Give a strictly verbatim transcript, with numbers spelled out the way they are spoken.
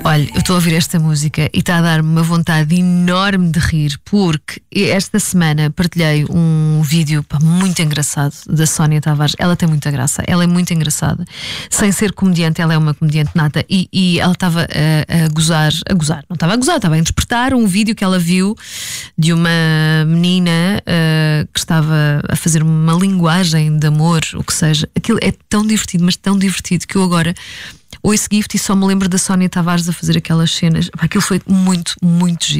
Olha, eu estou a ouvir esta música e está a dar-me uma vontade enorme de rir, porque esta semana partilhei um vídeo pá, muito engraçado da Sónia Tavares. Ela tem muita graça, ela é muito engraçada. Sem ser comediante, ela é uma comediante nata e, e ela estava a, a gozar, a gozar, não estava a gozar, estava a interpretar um vídeo que ela viu de uma menina uh, que estava a fazer uma linguagem de amor, o que seja. Aquilo é tão divertido, mas tão divertido que eu agora ouço Gift e só me lembro da Sónia Tavares a fazer aquelas cenas. Aquilo foi muito, muito giro.